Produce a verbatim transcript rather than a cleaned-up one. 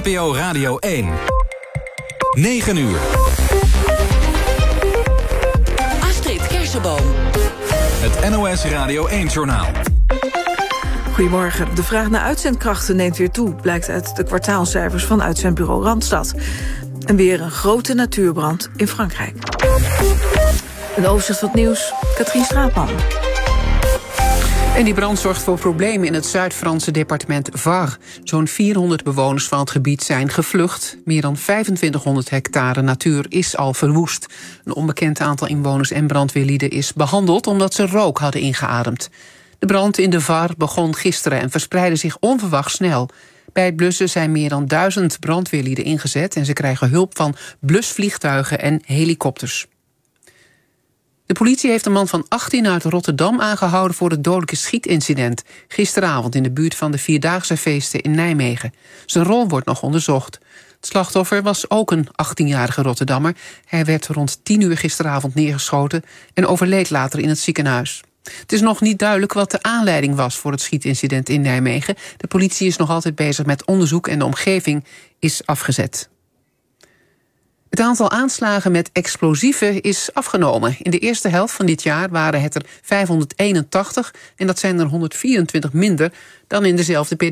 P O Radio één. negen uur. Astrid Kersenboom. Het N O S Radio één-journaal. Goedemorgen. De vraag naar uitzendkrachten neemt weer toe, blijkt uit de kwartaalcijfers van uitzendbureau Randstad. En weer een grote natuurbrand in Frankrijk. Een overzicht van het nieuws, Katrien Straatman. En die brand zorgt voor problemen in het Zuid-Franse departement Var. Zo'n vierhonderd bewoners van het gebied zijn gevlucht. Meer dan vijfentwintighonderd hectare natuur is al verwoest. Een onbekend aantal inwoners en brandweerlieden is behandeld omdat ze rook hadden ingeademd. De brand in de Var begon gisteren en verspreidde zich onverwacht snel. Bij het blussen zijn meer dan duizend brandweerlieden ingezet en ze krijgen hulp van blusvliegtuigen en helikopters. De politie heeft een man van achttien uit Rotterdam aangehouden voor het dodelijke schietincident gisteravond in de buurt van de Vierdaagse feesten in Nijmegen. Zijn rol wordt nog onderzocht. Het slachtoffer was ook een achttienjarige Rotterdammer. Hij werd rond tien uur gisteravond neergeschoten en overleed later in het ziekenhuis. Het is nog niet duidelijk wat de aanleiding was voor het schietincident in Nijmegen. De politie is nog altijd bezig met onderzoek en de omgeving is afgezet. Het aantal aanslagen met explosieven is afgenomen. In de eerste helft van dit jaar waren het er vijfhonderdeenentachtig... en dat zijn er honderdvierentwintig minder dan in dezelfde periode